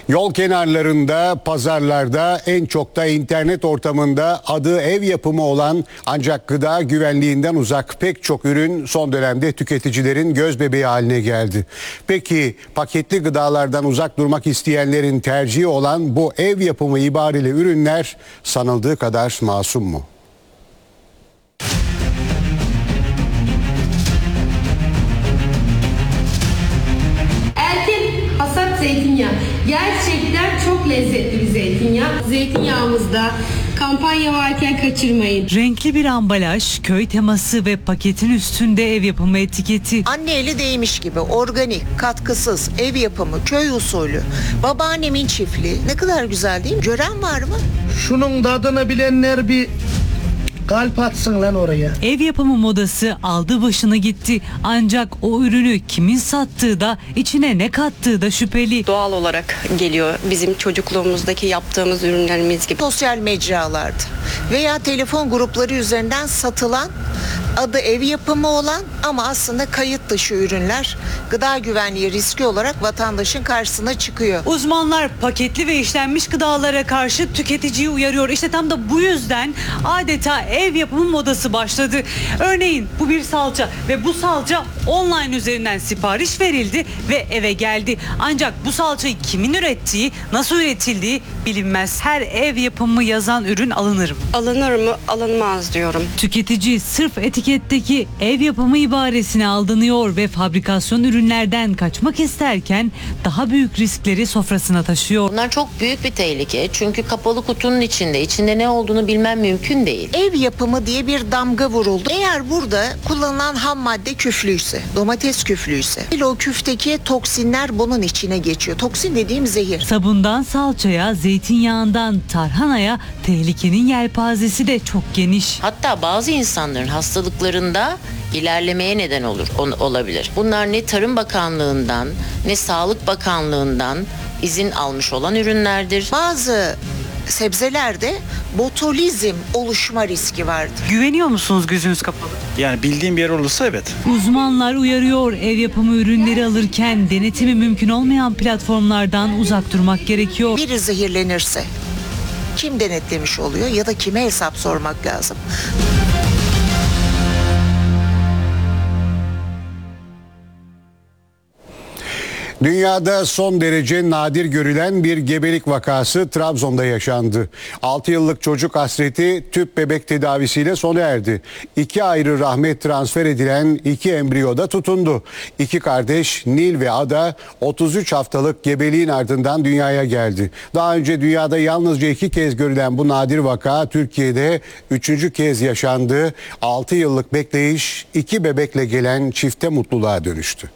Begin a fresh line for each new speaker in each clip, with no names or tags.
Yol kenarlarında, pazarlarda, en çok da internet ortamında adı ev yapımı olan ancak gıda güvenliğinden uzak pek çok ürün son dönemde tüketicilerin gözbebeği haline geldi. Peki paketli gıdalardan uzak durmak isteyenlerin tercihi olan bu ev yapımı ibareli ürünler sanıldığı kadar masum mu?
Hasat zeytinyağı. Gerçekten çok lezzetli bir zeytinyağı. Zeytinyağımızda kampanya varken kaçırmayın.
Renkli bir ambalaj, köy teması ve paketin üstünde ev yapımı etiketi.
Anne eli değmiş gibi organik, katkısız, ev yapımı, köy usulü, babaannemin çiftliği. Ne kadar güzel değil mi? Gören var mı?
Şunun tadını bilenler bir kalp atsın lan oraya.
Ev yapımı modası aldı başını gitti. Ancak o ürünü kimin sattığı da içine ne kattığı da şüpheli.
Doğal olarak geliyor bizim çocukluğumuzdaki yaptığımız ürünlerimiz gibi.
Sosyal mecralarda veya telefon grupları üzerinden satılan adı ev yapımı olan ama aslında kayıt dışı ürünler gıda güvenliği riski olarak vatandaşın karşısına çıkıyor.
Uzmanlar paketli ve işlenmiş gıdalara karşı tüketiciyi uyarıyor. İşte tam da bu yüzden adeta ev yapımı modası başladı. Örneğin bu bir salça ve bu salça online üzerinden sipariş verildi ve eve geldi. Ancak bu salçayı kimin ürettiği, nasıl üretildiği bilinmez. Her ev yapımı yazan ürün alınır mı?
Alınır mı? Alınmaz diyorum.
Tüketici sırf etiketteki ev yapımı ibaresine aldanıyor ve fabrikasyon ürünlerden kaçmak isterken daha büyük riskleri sofrasına taşıyor.
Bunlar çok büyük bir tehlike. Çünkü kapalı kutunun içinde ne olduğunu bilmem mümkün değil.
Ev yapımı diye bir damga vuruldu. Eğer burada kullanılan ham madde küflüyse, domates küflüyse, o küfteki toksinler bunun içine geçiyor. Toksin dediğim zehir.
Sabundan salçaya, zeytinyağından tarhanaya tehlikenin yelpazesi de çok geniş.
Hatta bazı insanların hastalıklarında ilerlemeye neden olabilir. Bunlar ne Tarım Bakanlığı'ndan ne Sağlık Bakanlığı'ndan izin almış olan ürünlerdir.
Bazı sebzelerde botulizm oluşma riski vardır.
Güveniyor musunuz gözünüz kapalı?
Yani bildiğim bir yer olursa evet.
Uzmanlar uyarıyor, ev yapımı ürünleri alırken denetimi mümkün olmayan platformlardan uzak durmak gerekiyor.
Biri zehirlenirse kim denetlemiş oluyor ya da kime hesap sormak lazım?
Dünyada son derece nadir görülen bir gebelik vakası Trabzon'da yaşandı. 6 yıllık çocuk hasreti tüp bebek tedavisiyle sona erdi. 2 ayrı rahme transfer edilen 2 embriyo da tutundu. 2 kardeş Nil ve Ada 33 haftalık gebeliğin ardından dünyaya geldi. Daha önce dünyada yalnızca 2 kez görülen bu nadir vaka Türkiye'de 3. kez yaşandı. 6 yıllık bekleyiş 2 bebekle gelen çifte mutluluğa dönüştü.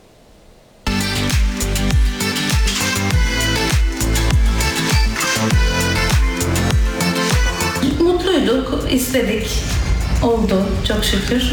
Mutluyduk, istedik. Oldu çok şükür.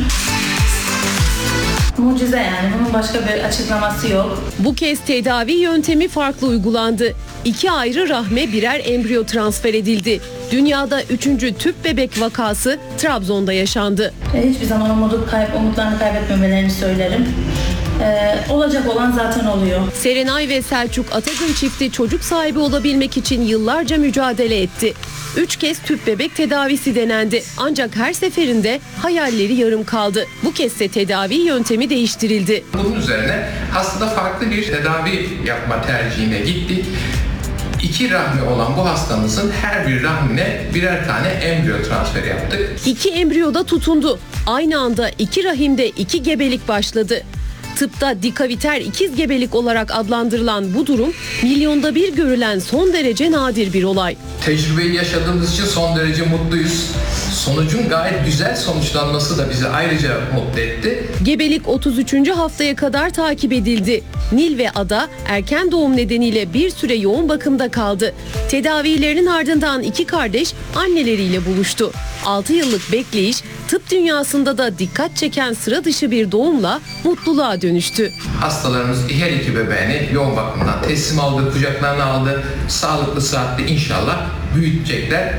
Mucize yani, bunun başka bir açıklaması yok.
Bu kez tedavi yöntemi farklı uygulandı. 2 ayrı rahme birer embriyo transfer edildi. Dünyada 3. tüp bebek vakası Trabzon'da yaşandı.
Hiçbir zaman umutlarını kaybetmemelerini söylerim. Olacak olan zaten oluyor.
Serenay ve Selçuk Atagın çifti çocuk sahibi olabilmek için yıllarca mücadele etti. 3 kez tüp bebek tedavisi denendi. Ancak her seferinde hayalleri yarım kaldı. Bu kez de tedavi yöntemi değiştirildi.
Bunun üzerine aslında farklı bir tedavi yapma tercihine gittik. 2 rahmi olan bu hastamızın her bir rahmine birer tane embriyo transferi yaptık.
2 embriyo da tutundu. Aynı anda 2 rahimde 2 gebelik başladı. Tıpta dikaviter ikiz gebelik olarak adlandırılan bu durum milyonda bir görülen son derece nadir bir olay.
Tecrübeyi yaşadığımız için son derece mutluyuz. Sonucun gayet güzel sonuçlanması da bizi ayrıca mutlu etti.
Gebelik 33. haftaya kadar takip edildi. Nil ve Ada erken doğum nedeniyle bir süre yoğun bakımda kaldı. Tedavilerinin ardından 2 kardeş anneleriyle buluştu. 6 yıllık bekleyiş tıp dünyasında da dikkat çeken sıra dışı bir doğumla mutluluğa dönüştü.
Hastalarımız her 2 bebeğini yoğun bakımdan teslim aldı, kucaklarına aldı. Sağlıklı saatli inşallah büyütecekler.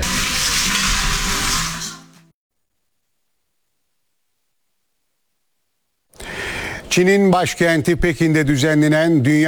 Çin'in başkenti Pekin'de düzenlenen Dünya